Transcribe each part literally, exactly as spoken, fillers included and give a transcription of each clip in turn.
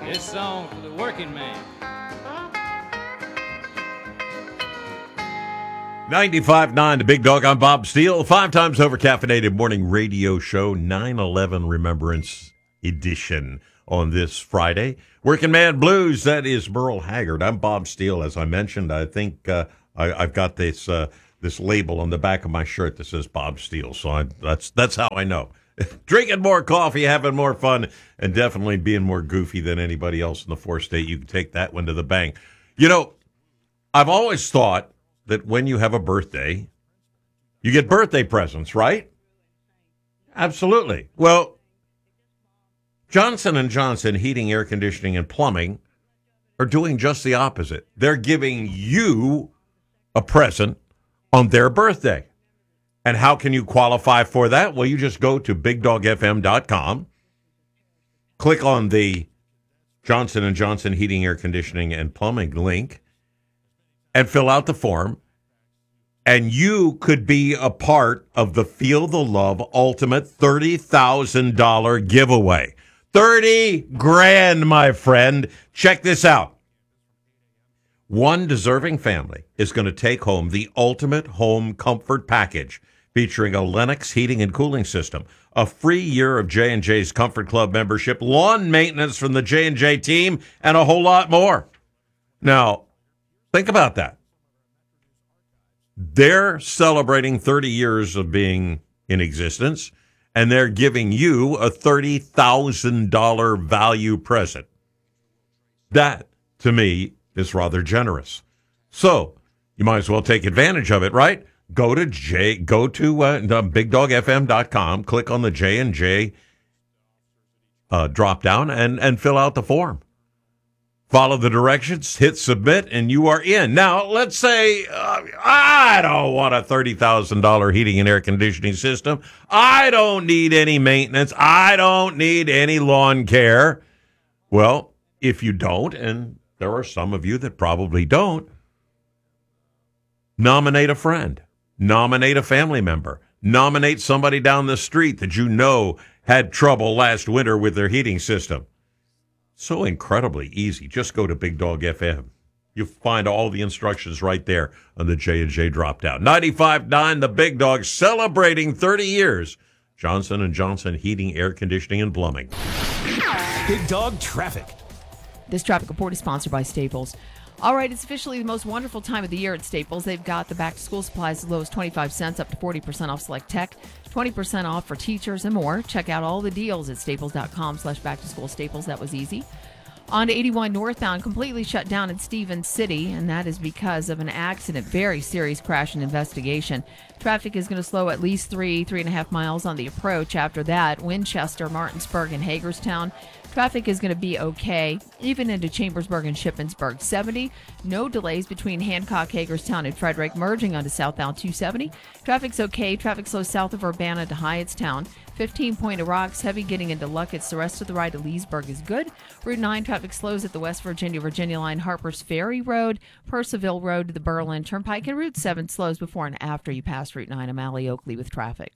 This song for the working man. ninety-five point nine, The Big Dog. I'm Bob Steele. Five times over caffeinated morning radio show, nine eleven Remembrance Edition on this Friday. Working Man Blues, that is Merle Haggard. I'm Bob Steele, as I mentioned. I think uh, I, I've got this uh, this label on the back of my shirt that says Bob Steele, so I, that's that's how I know. Drinking more coffee, having more fun, and definitely being more goofy than anybody else in the four-state. You can take that one to the bank. You know, I've always thought that when you have a birthday, you get birthday presents, right? Absolutely. Well, Johnson and Johnson Heating, Air Conditioning, and Plumbing are doing just the opposite. They're giving you a present on their birthday. And how can you qualify for that? Well, you just go to big dog f m dot com, click on the Johnson and Johnson Heating, Air Conditioning, and Plumbing link, and fill out the form. And you could be a part of the Feel the Love Ultimate thirty thousand dollars giveaway. thirty grand, my friend. Check this out. One deserving family is going to take home the Ultimate Home Comfort Package, featuring a Lennox heating and cooling system, a free year of J and J's Comfort Club membership, lawn maintenance from the J and J team, and a whole lot more. Now, think about that. They're celebrating thirty years of being in existence, and they're giving you a thirty thousand dollars value present. That, to me, is rather generous. So, you might as well take advantage of it, right? Go to J, go to uh, big dog f m dot com, click on the J and J uh, drop down, and, and fill out the form. Follow the directions, hit submit, and you are in. Now, let's say uh, I don't want a thirty thousand dollars heating and air conditioning system. I don't need any maintenance. I don't need any lawn care. Well, if you don't, and there are some of you that probably don't, nominate a friend. Nominate a family member. Nominate somebody down the street that you know had trouble last winter with their heating system. So incredibly easy. Just go to Big Dog F M. You'll find all the instructions right there on the J and J drop-down. ninety-five point nine, The Big Dog, celebrating thirty years. Johnson and Johnson Heating, Air Conditioning, and Plumbing. Big Dog Traffic. This traffic report is sponsored by Staples. All right, it's officially the most wonderful time of the year at Staples. They've got the back-to-school supplies as low as twenty-five cents, up to forty percent off select tech, twenty percent off for teachers and more. Check out all the deals at staples.com slash back-to-school Staples. That was easy. On to eighty-one northbound, completely shut down in Stevens City, and that is because of an accident. Very serious crash and investigation. Traffic is going to slow at least three, three and a half miles on the approach. After that, Winchester, Martinsburg, and Hagerstown. Traffic is going to be okay, even into Chambersburg and Shippensburg. seventy, no delays between Hancock, Hagerstown, and Frederick, merging onto southbound two seventy. Traffic's okay. Traffic slows south of Urbana to Hyattstown. fifteen Point of Rocks, heavy getting into Luckett's. The rest of the ride to Leesburg is good. Route nine, traffic slows at the West Virginia, Virginia line, Harper's Ferry Road, Percival Road to the Berlin Turnpike, and Route seven slows before and after you pass Route nine, O'Malley, Oakley with traffic.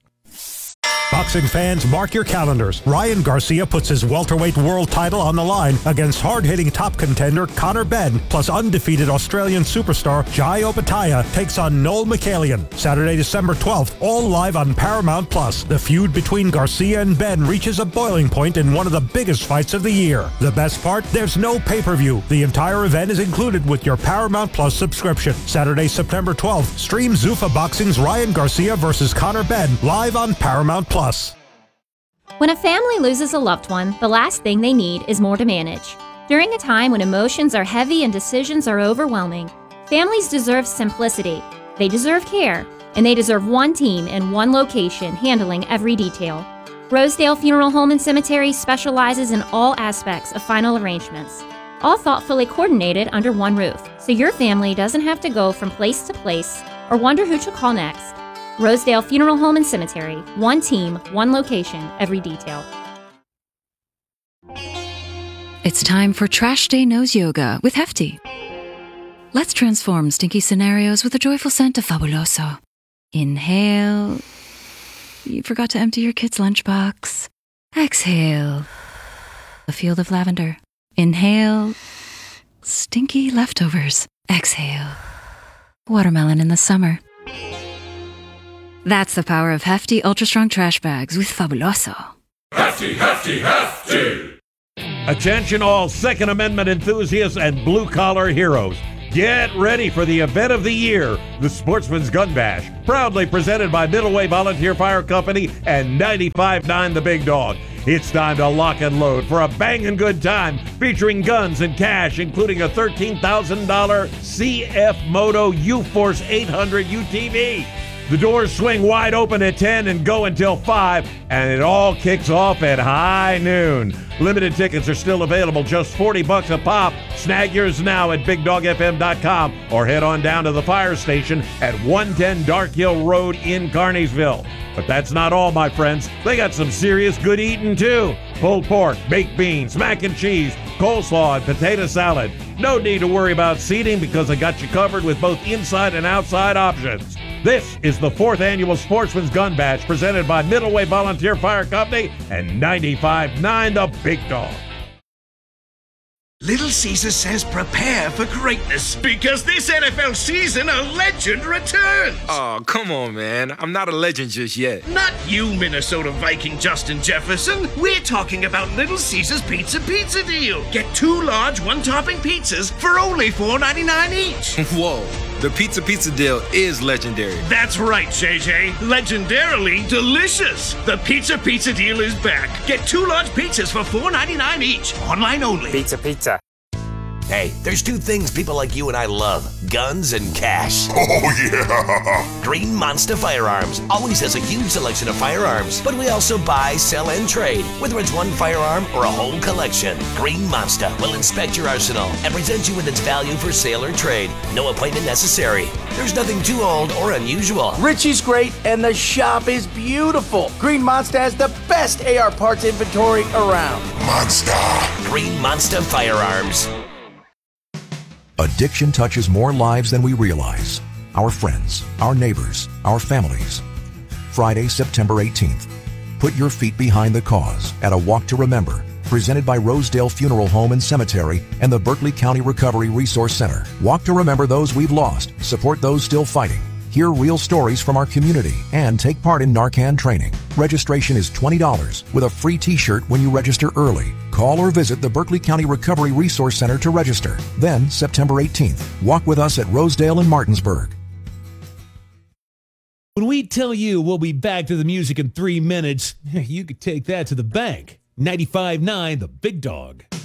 Boxing fans, mark your calendars. Ryan Garcia puts his welterweight world title on the line against hard-hitting top contender Conor Benn, plus undefeated Australian superstar Jai Opetaia takes on Noel McCallion. Saturday, December twelfth, all live on Paramount Plus. The feud between Garcia and Benn reaches a boiling point in one of the biggest fights of the year. The best part? There's no pay-per-view. The entire event is included with your Paramount Plus subscription. Saturday, September twelfth, stream Zuffa Boxing's Ryan Garcia versus Conor Benn live on Paramount Plus. When a family loses a loved one, the last thing they need is more to manage. During a time when emotions are heavy and decisions are overwhelming, families deserve simplicity, they deserve care, and they deserve one team in one location handling every detail. Rosedale Funeral Home and Cemetery specializes in all aspects of final arrangements, all thoughtfully coordinated under one roof, so your family doesn't have to go from place to place or wonder who to call next. Rosedale Funeral Home and Cemetery. One team, one location, every detail. It's time for Trash Day Nose Yoga with Hefty. Let's transform stinky scenarios with a joyful scent of Fabuloso. Inhale. You forgot to empty your kid's lunchbox. Exhale. A field of lavender. Inhale, stinky leftovers. Exhale, watermelon in the summer. That's the power of hefty, ultra-strong trash bags with Fabuloso. Hefty, hefty, hefty! Attention all Second Amendment enthusiasts and blue-collar heroes. Get ready for the event of the year, the Sportsman's Gun Bash, proudly presented by Middleway Volunteer Fire Company and ninety-five point nine The Big Dog. It's time to lock and load for a banging good time featuring guns and cash, including a thirteen thousand dollars C F Moto U-Force eight hundred U T V. The doors swing wide open at ten and go until five, and it all kicks off at high noon. Limited tickets are still available, just forty bucks a pop. Snag yours now at big dog f m dot com or head on down to the fire station at one ten Dark Hill Road in Carneysville. But that's not all, my friends. They got some serious good eating, too. Pulled pork, baked beans, mac and cheese, coleslaw, and potato salad. No need to worry about seating because they got you covered with both inside and outside options. This is the fourth annual Sportsman's Gun Bash presented by Middleway Volunteer Fire Company and ninety-five point nine The Big Dog. Little Caesar says prepare for greatness because this N F L season a legend returns. Oh, come on, man. I'm not a legend just yet. Not you, Minnesota Viking Justin Jefferson. We're talking about Little Caesar's Pizza Pizza Deal. Get two large one-topping pizzas for only four ninety-nine each. Whoa. The Pizza Pizza Deal is legendary. That's right, J J. Legendarily delicious. The Pizza Pizza Deal is back. Get two large pizzas for four ninety-nine each. Online only. Pizza Pizza. Hey, there's two things people like you and I love. Guns and cash. Oh, yeah! Green Monster Firearms always has a huge selection of firearms, but we also buy, sell, and trade, whether it's one firearm or a whole collection. Green Monster will inspect your arsenal and present you with its value for sale or trade. No appointment necessary. There's nothing too old or unusual. Richie's great, and the shop is beautiful. Green Monster has the best A R parts inventory around. Monster! Green Monster Firearms. Addiction touches more lives than we realize. Our friends, our neighbors, our families. Friday, September eighteenth. Put your feet behind the cause at a Walk to Remember, presented by Rosedale Funeral Home and Cemetery and the Berkeley County Recovery Resource Center. Walk to remember those we've lost, support those still fighting, hear real stories from our community, and take part in Narcan training. Registration is twenty dollars with a free t-shirt when you register early. Call or visit the Berkeley County Recovery Resource Center to register. Then, September eighteenth, walk with us at Rosedale and Martinsburg. When we tell you we'll be back to the music in three minutes, you could take that to the bank. ninety-five point nine The Big Dog.